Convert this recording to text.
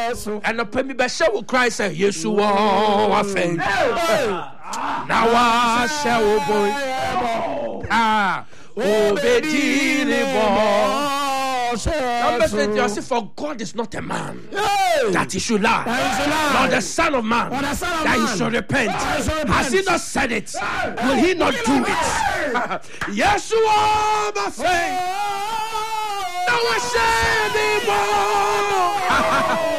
And the Pemi Basha Christ said, Yeshua, I think. Now I shall boy. Number 20, I say, for God is not a man that he should lie, nor the Son of Man that he should repent. Has he not said it? Will he not do it? Yeshua, my friend. Now I say,